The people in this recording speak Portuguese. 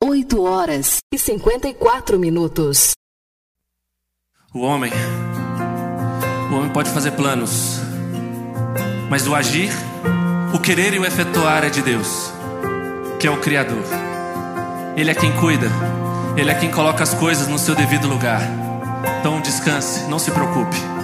8h54. O homem pode fazer planos, mas o agir, o querer e o efetuar é de Deus, que é o Criador. Ele é quem cuida, Ele é quem coloca as coisas no seu devido lugar. Então descanse, não se preocupe.